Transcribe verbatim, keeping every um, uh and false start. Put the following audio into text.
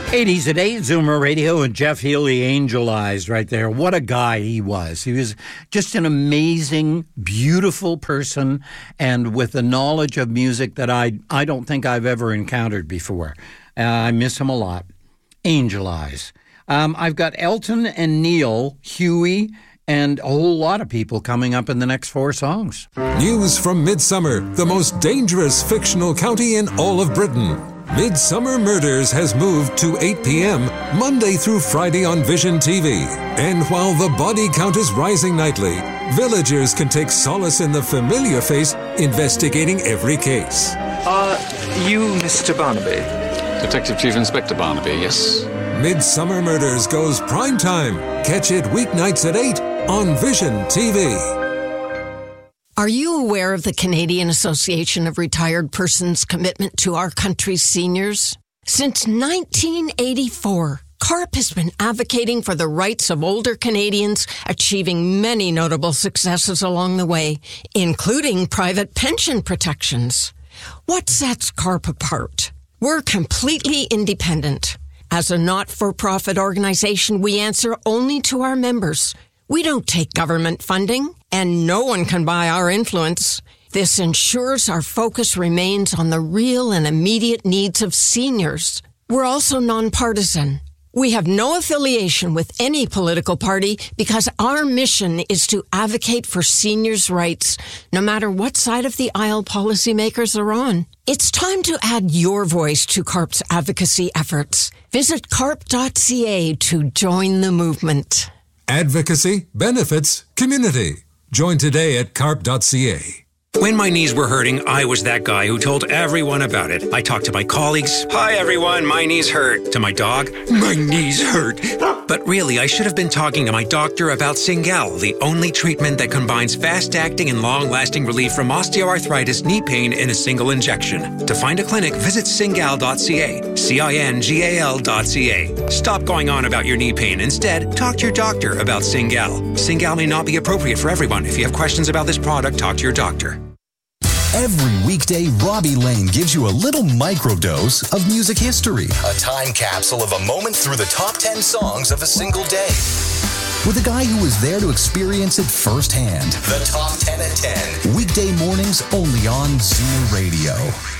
eighties at eight, Zoomer Radio, and Jeff Healey, Angel Eyes, right there. What a guy he was. He was just an amazing, beautiful person, and with a knowledge of music that I, I don't think I've ever encountered before. Uh, I miss him a lot. Angel Eyes. Um, I've got Elton and Neil, Huey, and a whole lot of people coming up in the next four songs. News from Midsummer, the most dangerous fictional county in all of Britain. Midsummer Murders has moved to eight p.m. Monday through Friday on Vision T V. And while the body count is rising nightly, villagers can take solace in the familiar face investigating every case. Are you Mister Barnaby? Detective Chief Inspector Barnaby, yes. Midsummer Murders goes prime time. Catch it weeknights at eight on Vision T V. Are you aware of the Canadian Association of Retired Persons' commitment to our country's seniors? Since nineteen eighty-four, CARP has been advocating for the rights of older Canadians, achieving many notable successes along the way, including private pension protections. What sets CARP apart? We're completely independent. As a not-for-profit organization, we answer only to our members. We don't take government funding, and no one can buy our influence. This ensures our focus remains on the real and immediate needs of seniors. We're also nonpartisan. We have no affiliation with any political party because our mission is to advocate for seniors' rights, no matter what side of the aisle policymakers are on. It's time to add your voice to CARP's advocacy efforts. Visit carp dot c a to join the movement. Advocacy, benefits, community. Join today at carp dot c a. When my knees were hurting, I was that guy who told everyone about it. I talked to my colleagues. Hi, everyone. My knees hurt. To my dog. My knees hurt. But really, I should have been talking to my doctor about Cingal, the only treatment that combines fast-acting and long-lasting relief from osteoarthritis knee pain in a single injection. To find a clinic, visit cingal dot c a. C I N G A L dot C A. Stop going on about your knee pain. Instead, talk to your doctor about Cingal. Cingal may not be appropriate for everyone. If you have questions about this product, talk to your doctor. Every weekday, Robbie Lane gives you a little microdose of music history. A time capsule of a moment through the top ten songs of a single day. With a guy who was there to experience it firsthand. The Top ten at ten. Weekday mornings only on Zoomer Radio.